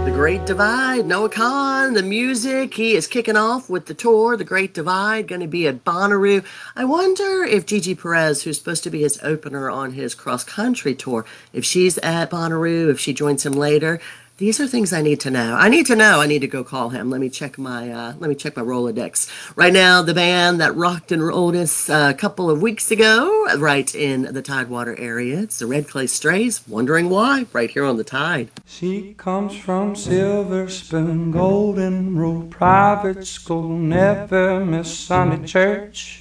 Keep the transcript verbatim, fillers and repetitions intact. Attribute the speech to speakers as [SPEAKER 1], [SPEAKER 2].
[SPEAKER 1] The Great Divide, Noah Kahan, the music. He is kicking off with the tour, The Great Divide, going to be at Bonnaroo. I wonder if Gigi Perez, who's supposed to be his opener on his cross country tour, if she's at Bonnaroo, if she joins him later. These are things I need to know. I need to know. I need to go call him. Let me check my uh, let me check my Rolodex. Right now, the band that rocked and rolled us uh, a couple of weeks ago, right in the Tidewater area. It's the Red Clay Strays. Wondering why? Right here on the Tide.
[SPEAKER 2] She comes from Silver Spoon, Golden Rule Private School, never miss Sunday church.